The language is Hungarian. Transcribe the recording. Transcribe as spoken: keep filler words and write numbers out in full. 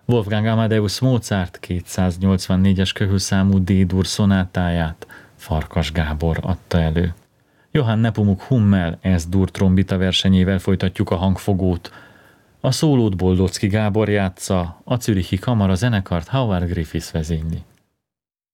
Wolfgang Amadeus Mozart kétszáznyolcvannégyes köhöszámú D-dur szonátáját Farkas Gábor adta elő. Johann Nepomuk Hummel S-dur trombita versenyével folytatjuk a hangfogót. A szólót Boldocki Gábor játsza, a Zürichi Kamara zenekart Howard Griffiths vezényli.